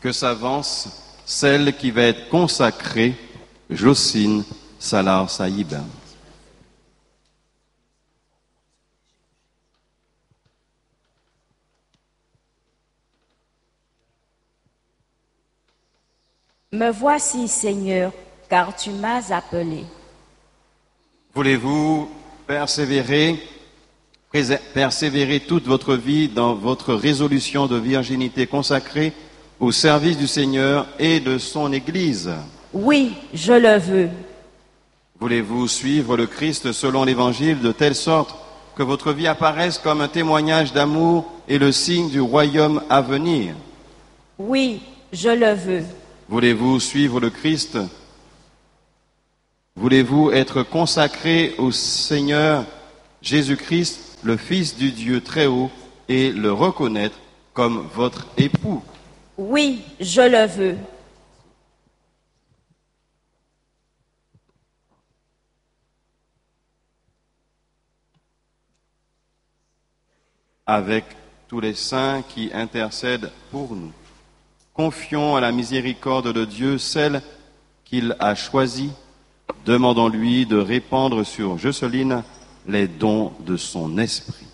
que s'avance celle qui va être consacrée, Jocelyne Salar Saïb. Me voici, Seigneur, car tu m'as appelé. Voulez-vous persévérer toute votre vie dans votre résolution de virginité consacrée au service du Seigneur et de son Église? Oui, je le veux. Voulez-vous suivre le Christ selon l'Évangile de telle sorte que votre vie apparaisse comme un témoignage d'amour et le signe du royaume à venir? Oui, je le veux. Voulez-vous suivre le Christ? Voulez-vous être consacré au Seigneur Jésus-Christ, le Fils du Dieu très haut, et le reconnaître comme votre époux? Oui, je le veux. Avec tous les saints qui intercèdent pour nous, confions à la miséricorde de Dieu celle qu'il a choisie. Demandons-lui de répandre sur Jocelyne les dons de son esprit.